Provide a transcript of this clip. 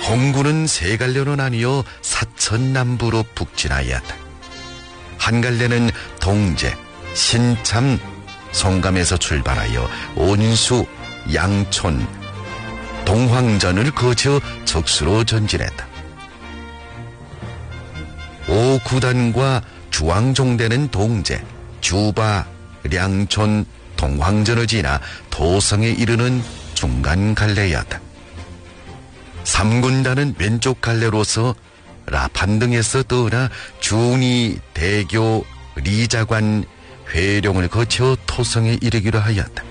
공군은 세 갈래로 나뉘어 사천남부로 북진하였다. 한 갈래는 동제, 신참, 송감에서 출발하여 온수, 양촌, 동황전을 거쳐 적수로 전진했다. 5구단과 주왕종대는 동제, 주바, 량촌, 동황전을 지나 도성에 이르는 중간 갈래였다. 3군단은 왼쪽 갈래로서 라판 등에서 떠나 중이, 대교, 리자관, 회룡을 거쳐 토성에 이르기로 하였다.